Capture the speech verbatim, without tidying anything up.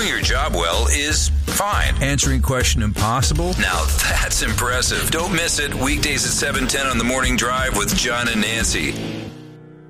Doing your job well is fine. Answering question impossible? Now that's impressive. Don't miss it. Weekdays at seven ten on the Morning Drive with John and Nancy.